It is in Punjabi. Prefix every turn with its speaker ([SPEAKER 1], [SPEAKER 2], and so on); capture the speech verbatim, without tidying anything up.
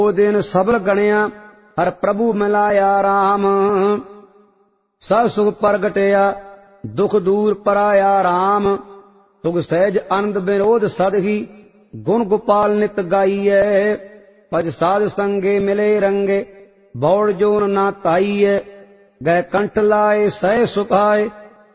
[SPEAKER 1] ਉਹ ਦਿਨ ਸਬਲ ਗਣਿਆ ਹਰ ਪ੍ਰਭੂ ਮਿਲਾਇਆ ਰਾਮ। ਸਭ ਸੁਖ ਪ੍ਰਗਟਿਆ ਦੁਖ ਦੂਰ ਪਰਾਇਆ ਰਾਮ। ਸੁਖ ਸਹਿਜ ਆਨੰਦ ਵਿਨੋਦ ਸਦ ਹੀ ਗੁਣ ਗੋਪਾਲ ਨਿਤ ਗਾਈਐ। ਭਜ ਸਾਧ ਸੰਗੇ ਮਿਲੇ ਰੰਗੇ ਬੌੜ ਜੋਨ ਨਾ ਤਾਈਐ। ਗਏ ਕੰਠ ਲਾਏ ਸਹਿ ਸੁਭਾਏ